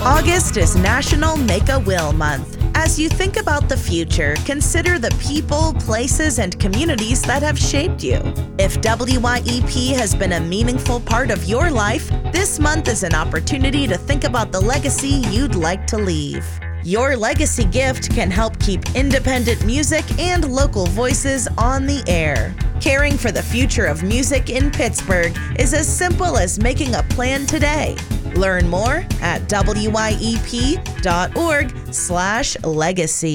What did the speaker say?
August is National Make a Will Month. As you think about the future, consider the people, places, and communities that have shaped you. If WYEP has been a meaningful part of your life, this month is an opportunity to think about the legacy you'd like to leave. Your legacy gift can help keep independent music and local voices on the air. Caring for the future of music in Pittsburgh is as simple as making a plan today. Learn more at wyep.org/legacy.